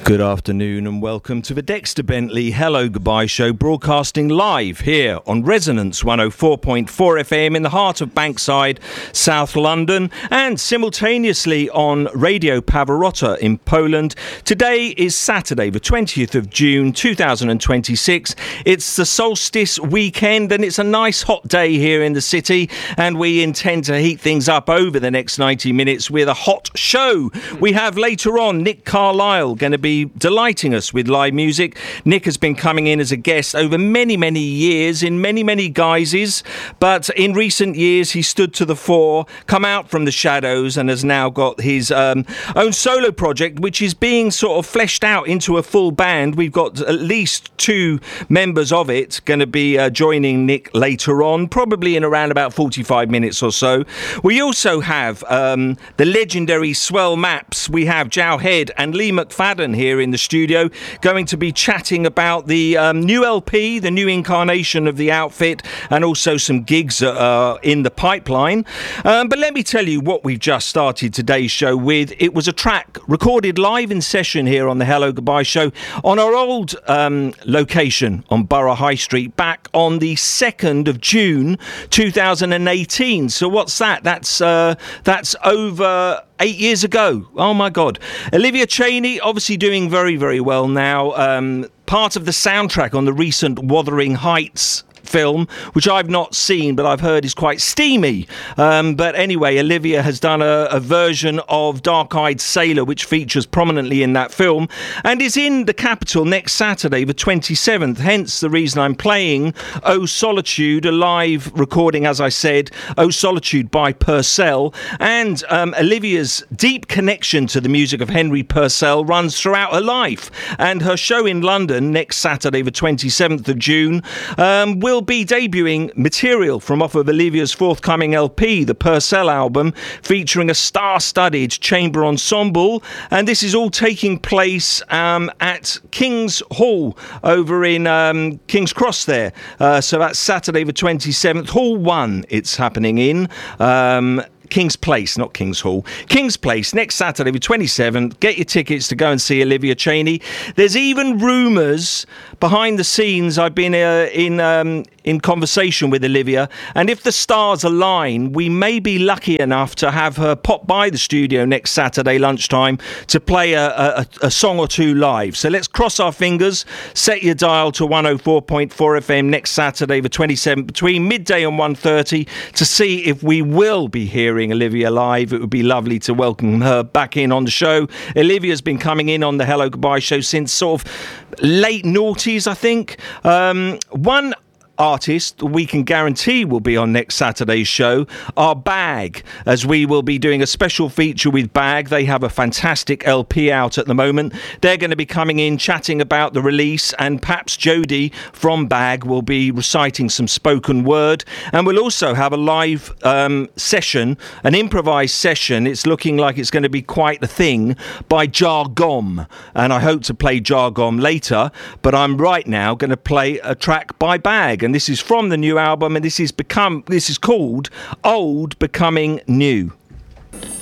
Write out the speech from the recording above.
Good afternoon and welcome to the Dexter Bentley Hello Goodbye Show, broadcasting live here on Resonance 104.4 FM in the heart of Bankside, South London, and simultaneously on Radio Pavarotta in Poland. Today is Saturday, the 20th of June 2026. It's the solstice weekend and it's a nice hot day here in the city, and we intend to heat things up over the next 90 minutes with a hot show. We have later on Nick Carlisle going to be delighting us with live music. Nick has been coming in as a guest over many years in many guises, but in recent years he stood to the fore, come out from the shadows, and has now got his own solo project, which is being sort of fleshed out into a full band. We've got at least two members of it going to be joining Nick later on, probably in around about 45 minutes or so. We also have the legendary Swell Maps. We have Jow Head and Lee McFadden here in the studio, going to be chatting about the new LP, the new incarnation of the outfit, and also some gigs that are in the pipeline. But let me tell you what we've just started today's show with. It was a track recorded live in session here on the Hello Goodbye Show on our old location on Borough High Street back on the 2nd of June 2018. So what's that? That's over 8 years ago. Oh my God. Olivia Chaney obviously doing very well now. Part of the soundtrack on the recent Wuthering Heights film, which I've not seen but I've heard is quite steamy. But anyway, Olivia has done a version of Dark Eyed Sailor, which features prominently in that film, and is in the capital next Saturday, the 27th. Hence the reason I'm playing Oh Solitude, a live recording, as I said, Oh Solitude by Purcell. And Olivia's deep connection to the music of Henry Purcell runs throughout her life, and her show in London next Saturday, the 27th of June, will be debuting material from off of Olivia's forthcoming LP, the Purcell album, featuring a star-studded chamber ensemble, and this is all taking place at King's Hall over in King's Cross there. So that's Saturday the 27th, Hall 1 it's happening in. King's Place, not King's Hall. King's Place, next Saturday, the 27th. Get your tickets to go and see Olivia Chaney. There's even rumours behind the scenes. I've been in conversation with Olivia, and if the stars align, we may be lucky enough to have her pop by the studio next Saturday lunchtime to play a song or two live. So let's cross our fingers. Set your dial to 104.4 FM next Saturday, the 27th, between midday and 1:30 to see if we will be hearing Olivia live. It would be lovely to welcome her back in on the show. Olivia's been coming in on the Hello Goodbye Show since sort of late noughties, I think. One artist we can guarantee will be on next Saturday's show are Bag, as we will be doing a special feature with Bag. They have a fantastic LP out at the moment. They're going to be coming in, chatting about the release, and perhaps Jodie from Bag will be reciting some spoken word. And we'll also have a live session, an improvised session. It's looking like it's going to be quite a thing, by Jargom, and I hope to play Jargom later, but I'm right now going to play a track by Bag. And this is from the new album, and this is called Old Becoming New.